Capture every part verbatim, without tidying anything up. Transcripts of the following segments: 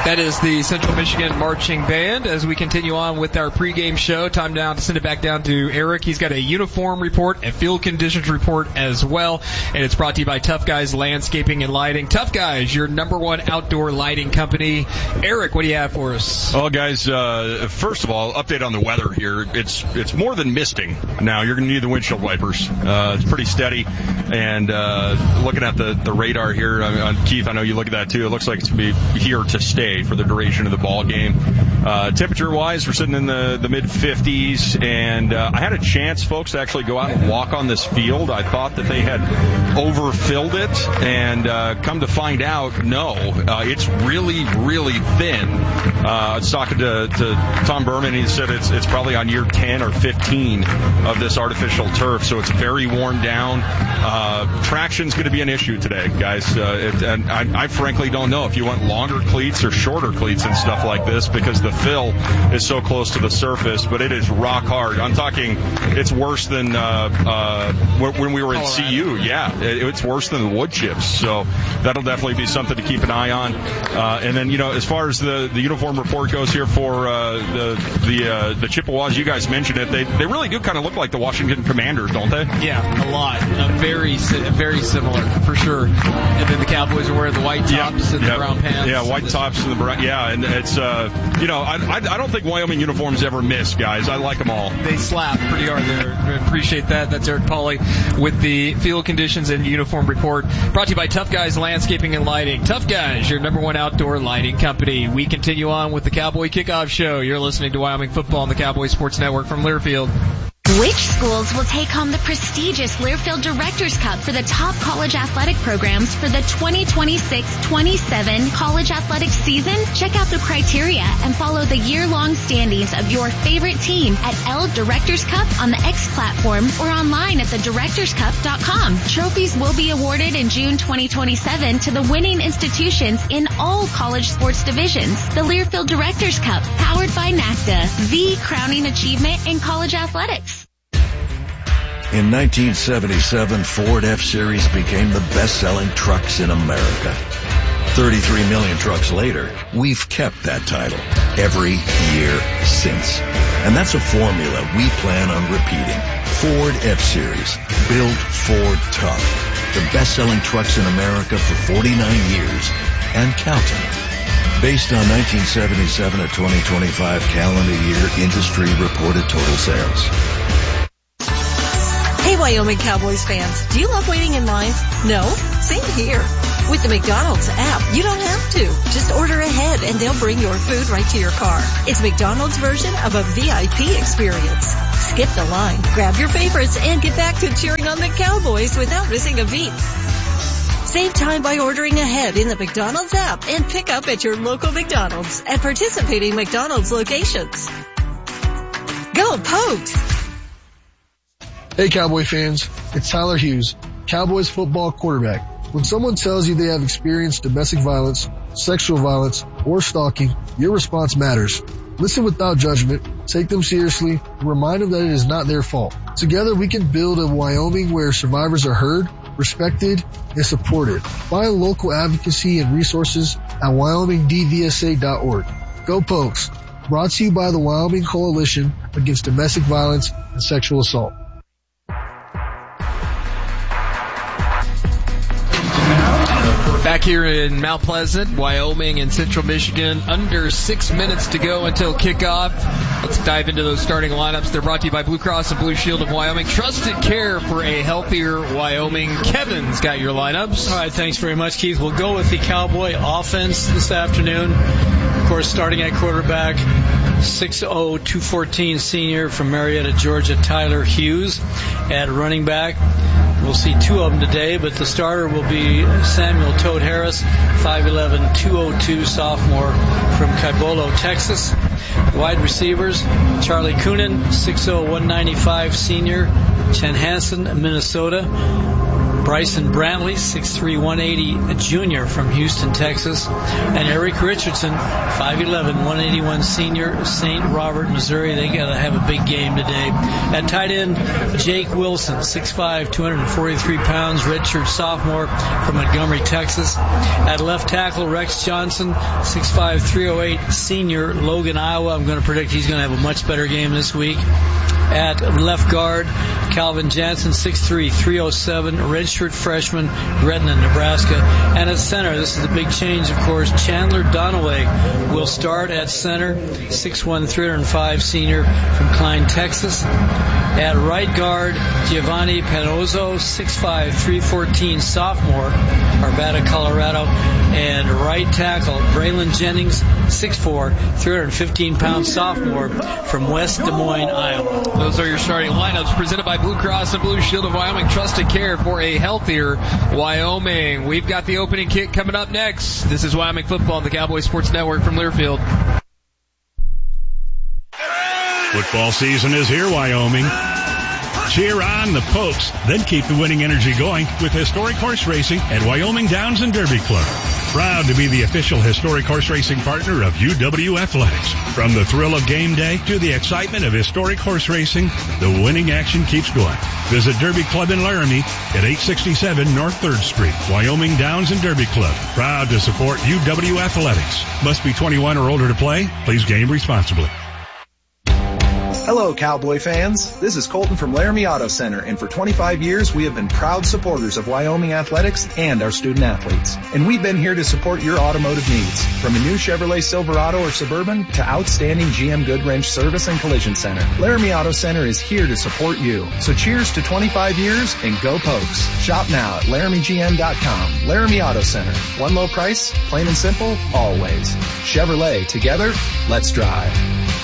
That is the Central Michigan Marching Band. As we continue on with our pregame show, time now to send it back down to Eric. He's got a uniform report, a field conditions report as well, and it's brought to you by Tough Guys Landscaping and Lighting. Tough Guys, your number one outdoor lighting company. Eric, what do you have for us? Well, guys, uh, first of all, update on the weather here. It's it's more than misting now. You're going to need the windshield wipers. Uh, it's pretty steady, and uh, looking at the, the radar here, I mean, Keith, I know you look at that too. It looks like it's going to be here to stay for the duration of the ball game. Uh, temperature-wise, we're sitting in the, the mid-fifties, and uh, I had a chance, folks, to actually go out and walk on this field. I thought that they had overfilled it, and uh, come to find out, no, uh, it's really, really thin. Uh, I was talking to, to Tom Berman, and he said it's it's probably on year ten or fifteen of this artificial turf, so it's very worn down. Uh, traction's going to be an issue today, guys, uh, it, and I, I frankly don't know if you want longer cleats or shorter cleats and stuff like this, because the fill is so close to the surface, but it is rock hard. I'm talking, it's worse than uh, uh, when we were in C U. Yeah, it, it's worse than the wood chips. So that'll definitely be something to keep an eye on. Uh, and then, you know, as far as the, the uniform report goes here for uh, the the uh, the Chippewas, you guys mentioned it. They they really do kind of look like the Washington Commanders, don't they? Yeah, a lot. Uh, very very similar for sure. And then the Cowboys are wearing the white tops yeah, and yeah, the brown pants. Yeah, white tops and the brown. Yeah, and it's uh, you know, I, I I don't think Wyoming uniforms ever miss, guys. I like them all. They slap pretty hard there. I appreciate that. That's Eric Pauly with the field conditions and uniform report. Brought to you by Tough Guys Landscaping and Lighting. Tough Guys, your number one outdoor lighting company. We continue on with the Cowboy Kickoff Show. You're listening to Wyoming Football on the Cowboy Sports Network from Learfield. Which schools will take home the prestigious Learfield Directors Cup for the top college athletic programs for the twenty twenty-six twenty-seven college athletics season? Check out the criteria and follow the year-long standings of your favorite team at L Directors Cup on the X platform or online at the directors cup dot com. Trophies will be awarded in June twenty twenty-seven to the winning institutions in all college sports divisions. The Learfield Directors Cup, powered by NACDA, the crowning achievement in college athletics. In nineteen seventy-seven, Ford F-Series became the best-selling trucks in America. thirty-three million trucks later, we've kept that title every year since. And that's a formula we plan on repeating. Ford F-Series, built Ford tough. The best-selling trucks in America for forty-nine years and counting. Based on nineteen seventy-seven to twenty twenty-five calendar year industry reported total sales. Hey, Wyoming Cowboys fans, do you love waiting in lines? No? Same here. With the McDonald's app, you don't have to. Just order ahead and they'll bring your food right to your car. It's McDonald's version of a V I P experience. Skip the line, grab your favorites, and get back to cheering on the Cowboys without missing a beat. Save time by ordering ahead in the McDonald's app and pick up at your local McDonald's at participating McDonald's locations. Go Pokes! Hey Cowboy fans, it's Tyler Hughes, Cowboys football quarterback. When someone tells you they have experienced domestic violence, sexual violence, or stalking, your response matters. Listen without judgment, take them seriously, and remind them that it is not their fault. Together we can build a Wyoming where survivors are heard, respected, and supported. Find local advocacy and resources at wyoming d v s a dot org. Go Pokes! Brought to you by the Wyoming Coalition Against Domestic Violence and Sexual Assault. Back here in Mount Pleasant, Wyoming and Central Michigan, under six minutes to go until kickoff. Let's dive into those starting lineups. They're brought to you by Blue Cross and Blue Shield of Wyoming. Trusted care for a healthier Wyoming. Kevin's got your lineups. All right, thanks very much, Keith. We'll go with the Cowboy offense this afternoon. Of course, starting at quarterback, six oh, two fourteen senior from Marietta, Georgia, Tyler Hughes. At running back, we'll see two of them today, but the starter will be Samuel Toad Harris, five eleven, two oh two sophomore from Cibolo, Texas. Wide receivers, Charlie Coonan, six oh, one ninety-five senior, Chanhassen, Minnesota. Bryson Brantley, six three, one eighty, a junior from Houston, Texas. And Eric Richardson, five eleven, one eighty-one, senior, Saint Robert, Missouri. They got to have a big game today. At tight end, Jake Wilson, six five, two forty-three pounds, redshirt sophomore from Montgomery, Texas. At left tackle, Rex Johnson, six five, three oh eight, senior, Logan, Iowa. I'm going to predict he's going to have a much better game this week. At left guard, Calvin Jansen, six three, three oh seven, redshirt freshman, Gretna, Nebraska. And at center, this is a big change, of course, Chandler Donaway will start at center, six one, three oh five, senior from Klein, Texas. At right guard, Giovanni Panozzo, six five, three fourteen, sophomore, Arvada, Colorado. And right tackle, Braylon Jennings, six four, three fifteen pound sophomore from West Des Moines, Iowa. Those are your starting lineups presented by Blue Cross and Blue Shield of Wyoming. Trusted care for a healthier Wyoming. We've got the opening kick coming up next. This is Wyoming football on the Cowboy Sports Network from Learfield. Football season is here, Wyoming. Cheer on the Pokes, then keep the winning energy going with historic horse racing at Wyoming Downs and Derby Club. Proud to be the official historic horse racing partner of U W Athletics. From the thrill of game day to the excitement of historic horse racing, the winning action keeps going. Visit Derby Club in Laramie at eight sixty-seven North third Street. Wyoming Downs and Derby Club. Proud to support U W Athletics. Must be twenty-one or older to play. Please game responsibly. Hello, Cowboy fans. This is Colton from Laramie Auto Center, and for twenty-five years, we have been proud supporters of Wyoming athletics and our student athletes. And we've been here to support your automotive needs, from a new Chevrolet Silverado or Suburban to outstanding G M Goodwrench Service and Collision Center. Laramie Auto Center is here to support you. So cheers to twenty-five years and go Pokes. Shop now at laramie g m dot com. Laramie Auto Center. One low price, plain and simple, always. Chevrolet, together, let's drive.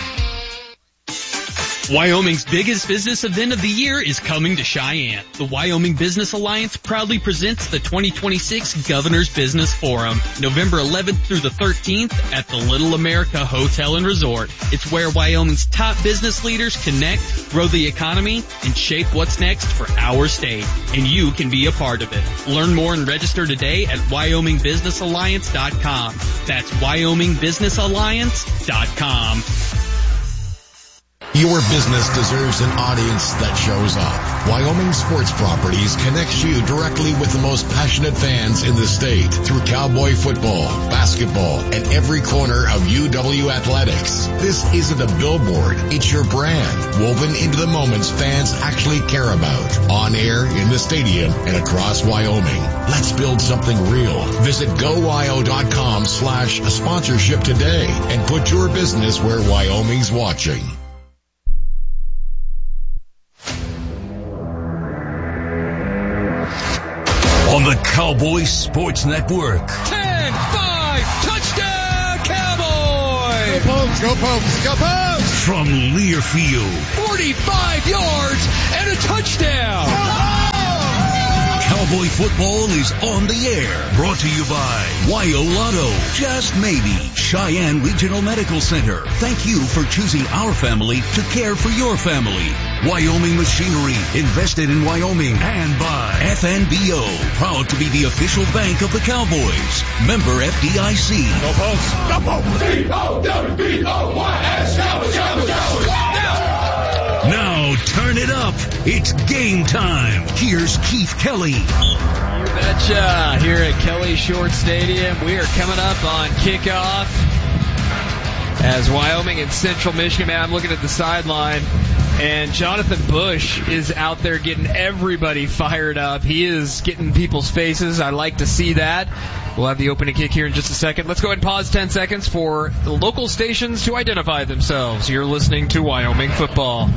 Wyoming's biggest business event of the year is coming to Cheyenne. The Wyoming Business Alliance proudly presents the twenty twenty-six Governor's Business Forum, November eleventh through the thirteenth at the Little America Hotel and Resort. It's where Wyoming's top business leaders connect, grow the economy, and shape what's next for our state. And you can be a part of it. Learn more and register today at wyoming business alliance dot com. That's wyoming business alliance dot com. Your business deserves an audience that shows up. Wyoming Sports Properties connects you directly with the most passionate fans in the state through Cowboy football, basketball, and every corner of U W Athletics. This isn't a billboard. It's your brand, woven into the moments fans actually care about. On air, in the stadium, and across Wyoming. Let's build something real. Visit gowyo.com slash sponsorship today and put your business where Wyoming's watching. On the Cowboy Sports Network. ten five, touchdown Cowboys! Go Pokes, go Pokes, go Pokes! From Learfield. forty-five yards and a touchdown! Oh! Cowboy football is on the air. Brought to you by Wyo Lotto. Just maybe. Cheyenne Regional Medical Center. Thank you for choosing our family to care for your family. Wyoming Machinery. Invested in Wyoming. And by F N B O. Proud to be the official bank of the Cowboys. Member F D I C. Go Pokes. Go Pokes. C O W B O Y S. Cowboys, Cowboys, Cowboys. Now turn it up. It's game time. Here's Keith Kelly. You betcha. Here at Kelly Short Stadium, we are coming up on kickoff as Wyoming and Central Michigan. Man, I'm looking at the sideline, and Jonathan Bush is out there getting everybody fired up. He is getting people's faces. I like to see that. We'll have the opening kick here in just a second. Let's go ahead and pause ten seconds for the local stations to identify themselves. You're listening to Wyoming football.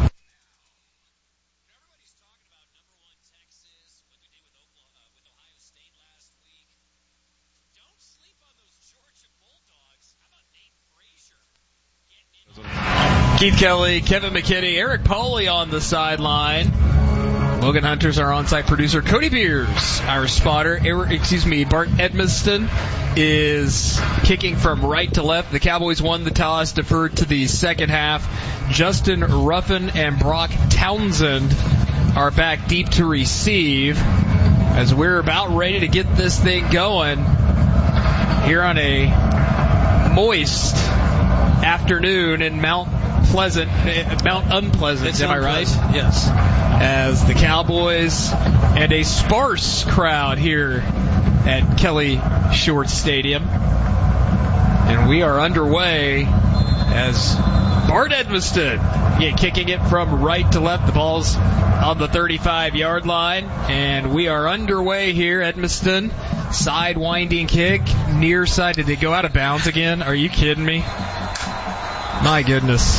Keith Kelly, Kevin McKinney, Eric Pauly on the sideline. Logan Hunter's our on-site producer. Cody Beers, our spotter. Eric, excuse me, Bart Edmiston is kicking from right to left. The Cowboys won the toss, deferred to the second half. Justin Ruffin and Brock Townsend are back deep to receive. as we're about ready to get this thing going here on a moist afternoon in Mount Pleasant, Mount Unpleasant, it's am unpleasant. I right? Yes. As the Cowboys and a sparse crowd here at Kelly Short Stadium. And we are underway as Bart Edmiston, yeah, kicking it from right to left. The ball's on the thirty-five-yard line, and we are underway here. Edmiston, side winding kick, near side. Did they go out of bounds again? Are you kidding me? My goodness.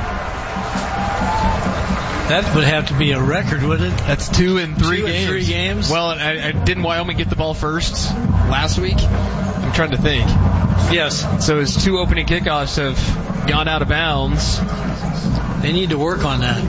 That would have to be a record, wouldn't it? That's two in three two games. In three games. Well, I, I, didn't Wyoming get the ball first last week? I'm trying to think. Yes. So his two opening kickoffs have gone out of bounds. They need to work on that.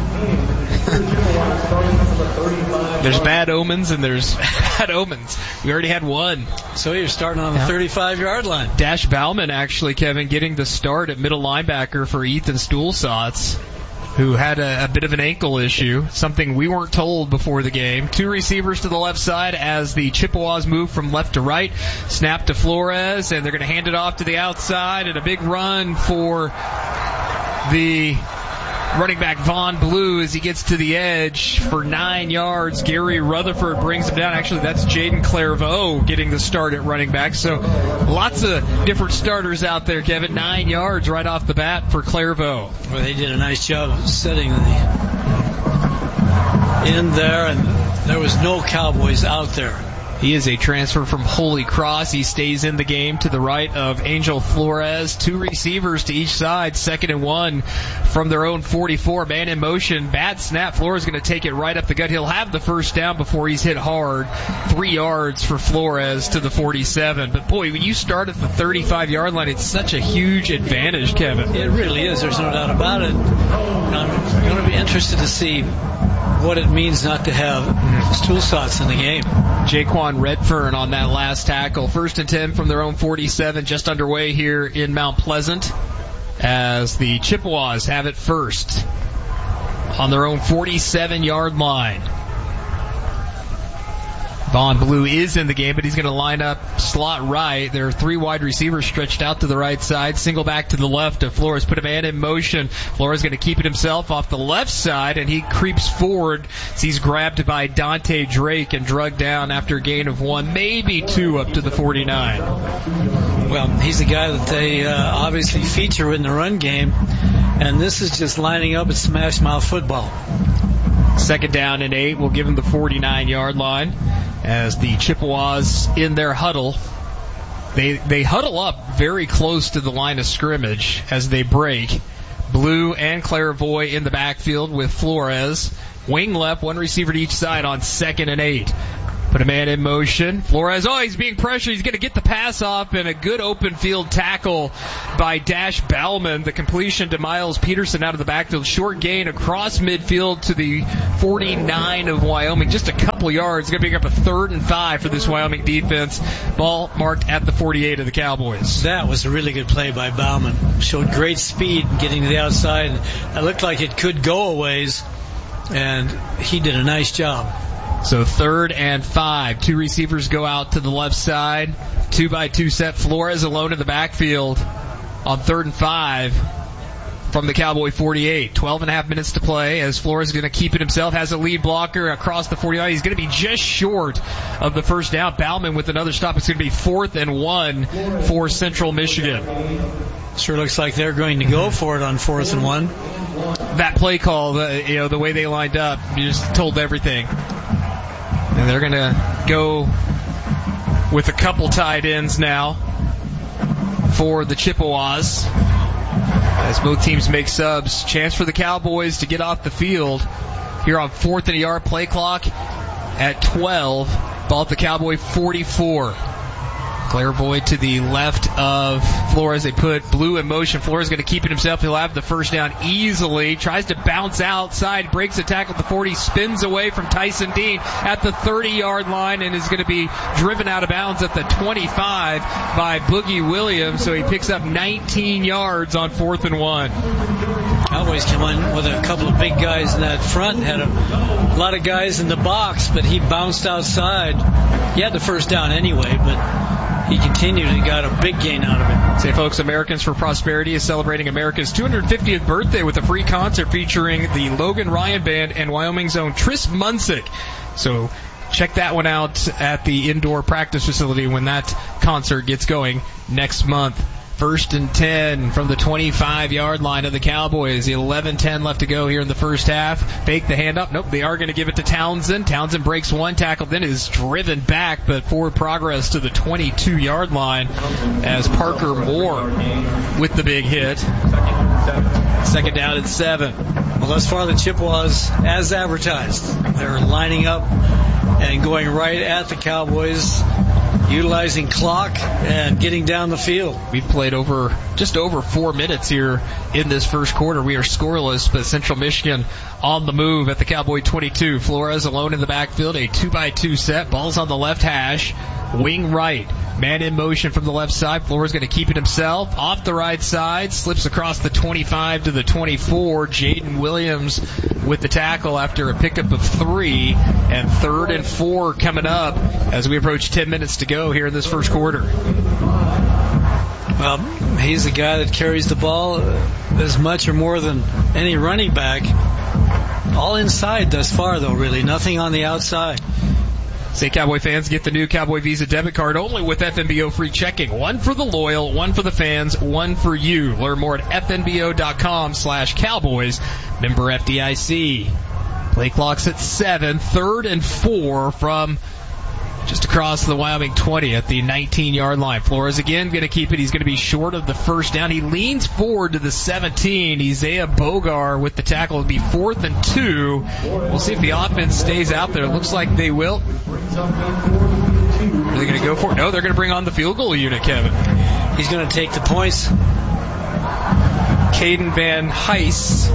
There's bad omens and there's bad omens. We already had one. So you're starting on the thirty-five-yard line. Dash Bauman, actually, Kevin, getting the start at middle linebacker for Ethan Stulsatz, who had a, a bit of an ankle issue, something we weren't told before the game. Two receivers to the left side as the Chippewas move from left to right. Snap to Flores, and they're going to hand it off to the outside, and a big run for the running back Vaughn Blue as he gets to the edge for nine yards. Gary Rutherford brings him down. Actually, that's Jaden Clairvaux getting the start at running back. So lots of different starters out there, Kevin. Nine yards right off the bat for Clairvaux. Well, they did a nice job of setting the in there, and there was no Cowboys out there. He is a transfer from Holy Cross. He stays in the game to the right of Angel Flores. Two receivers to each side. Second and one from their own forty-four. Man in motion. Bad snap. Flores is going to take it right up the gut. He'll have the first down before he's hit hard. Three yards for Flores to the forty-seven. But, boy, when you start at the thirty-five-yard line, it's such a huge advantage, Kevin. It really is. There's no doubt about it. I'm going to be interested to see what it means not to have Stulsatz in the game. Jaquan Redfern on that last tackle. First and ten from their own forty-seven, just underway here in Mount Pleasant as the Chippewas have it first on their own forty-seven-yard line. Vaughn Blue is in the game, but he's going to line up slot right. There are three wide receivers stretched out to the right side. Single back to the left of Flores. Put a man in motion. Flores going to keep it himself off the left side, and he creeps forward as he's grabbed by Dante Drake and drugged down after a gain of one, maybe two, up to the forty-nine. Well, he's the guy that they uh, obviously feature in the run game, and this is just lining up at smash mouth football. Second down and eight. We'll give him the forty-nine-yard line as the Chippewas in their huddle. They they huddle up very close to the line of scrimmage as they break. Blue and Clairvoy in the backfield with Flores. Wing left, one receiver to each side on second and eight. Put a man in motion. Flores, oh, he's being pressured. He's going to get the pass off, and a good open field tackle by Dash Bauman. The completion to Miles Peterson out of the backfield. Short gain across midfield to the forty-nine of Wyoming. Just a couple yards. Going to pick up a third and five for this Wyoming defense. Ball marked at the forty-eight of the Cowboys. That was a really good play by Bauman. Showed great speed getting to the outside. It looked like it could go a ways, and he did a nice job. So third and five. Two receivers go out to the left side. Two by two set. Flores alone in the backfield on third and five from the Cowboy forty-eight. Twelve and a half minutes to play as Flores is going to keep it himself. Has a lead blocker across the forty-nine. He's going to be just short of the first down. Bauman with another stop. It's going to be fourth and one for Central Michigan. Sure looks like they're going to go for it on fourth and one. That play call, the, you know, the way they lined up, you just told everything. And they're going to go with a couple tight ends now for the Chippewas as both teams make subs. Chance for the Cowboys to get off the field here on fourth and a yard. Play clock at twelve. Ball at the Cowboy forty-four. Claire Boyd to the left of Flores. They put Blue in motion. Flores going to keep it himself. He'll have the first down easily. Tries to bounce outside. Breaks the tackle at the forty. Spins away from Tyson Dean at the thirty-yard line and is going to be driven out of bounds at the twenty-five by Boogie Williams. So he picks up nineteen yards on fourth and one. Cowboys come in with a couple of big guys in that front. Had a, a lot of guys in the box, but he bounced outside. He had the first down anyway, but he continued and got a big gain out of it. Say, folks, Americans for Prosperity is celebrating America's two hundred fiftieth birthday with a free concert featuring the Logan Ryan Band and Wyoming's own Tris Munsick. So check that one out at the indoor practice facility when that concert gets going next month. First and ten from the twenty-five-yard line of the Cowboys. The eleven ten left to go here in the first half. Fake the handoff. Nope, they are going to give it to Townsend. Townsend breaks one tackle, then is driven back, but forward progress to the twenty-two-yard line as Parker Moore with the big hit. Second down and seven. Well, thus far the Chippewas, as advertised, they're lining up and going right at the Cowboys, utilizing clock and getting down the field. We've played over just over four minutes here in this first quarter. We are scoreless, but Central Michigan on the move at the Cowboy twenty-two. Flores alone in the backfield, a two by two set. Ball's on the left hash, wing right. Man in motion from the left side. Flores going to keep it himself. Off the right side, slips across the twenty-five to the twenty-four. Jaden Williams with the tackle after a pickup of three. And third and four coming up as we approach ten minutes to go here in this first quarter. Well, he's the guy that carries the ball as much or more than any running back. All inside thus far, though, really. Nothing on the outside. Say, Cowboy fans, get the new Cowboy Visa debit card only with F N B O free checking. One for the loyal, one for the fans, one for you. Learn more at F N B O dot com slash Cowboys. Member F D I C. Play clock's at seven. Third and four from just across the Wyoming twenty at the nineteen-yard line. Flores again going to keep it. He's going to be short of the first down. He leans forward to the seventeen. Isaiah Bogar with the tackle. It'll be fourth and two. We'll see if the offense stays out there. It looks like they will. Are they going to go for it? No, they're going to bring on the field goal unit, Kevin. He's going to take the points. Caden Van Heist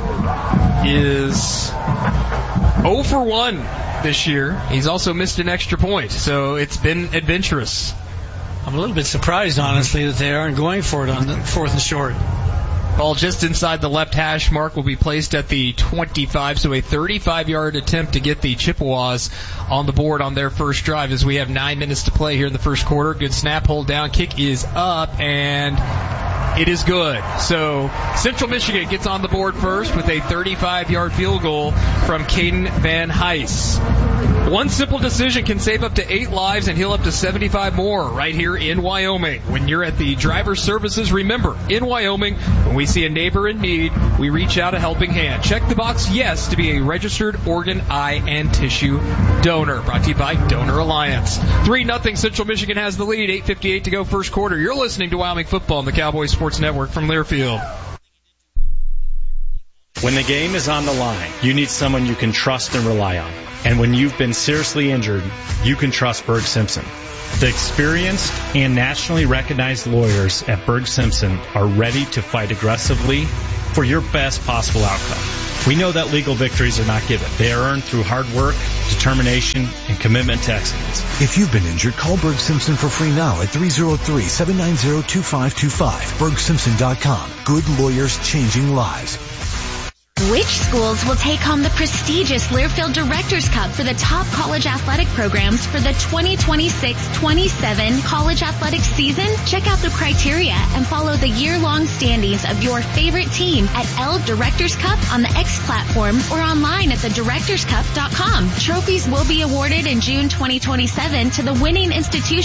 is oh for one this year. He's also missed an extra point, so it's been adventurous. I'm a little bit surprised, honestly, that they aren't going for it on the fourth and short. Ball just inside the left hash mark will be placed at the twenty-five, so a thirty-five-yard attempt to get the Chippewas on the board on their first drive as we have nine minutes to play here in the first quarter. Good snap, hold down, kick is up, and it is good. So Central Michigan gets on the board first with a thirty-five-yard field goal from Caden Van Heist. One simple decision can save up to eight lives and heal up to seventy-five more right here in Wyoming. When you're at the Driver Services, remember, in Wyoming, when we see a neighbor in need, we reach out a helping hand. Check the box yes to be a registered organ, eye, and tissue donor. Brought to you by Donor Alliance. three nothing Central Michigan has the lead. eight fifty-eight to go first quarter. You're listening to Wyoming Football on the Cowboys Sports Network from Learfield. When the game is on the line, you need someone you can trust and rely on. And when you've been seriously injured, you can trust Berg Simpson. The experienced and nationally recognized lawyers at Berg Simpson are ready to fight aggressively for your best possible outcome. We know that legal victories are not given. They are earned through hard work, determination, and commitment to excellence. If you've been injured, call Berg Simpson for free now at three oh three, seven nine zero, two five two five. Berg Simpson dot com. Good lawyers changing lives. Which schools will take home the prestigious Learfield Directors Cup for the top college athletic programs for the twenty twenty-six twenty-seven college athletic season? Check out the criteria and follow the year-long standings of your favorite team at L Directors Cup on the X platform or online at the directors cup dot com. Trophies will be awarded in June twenty twenty-seven to the winning institution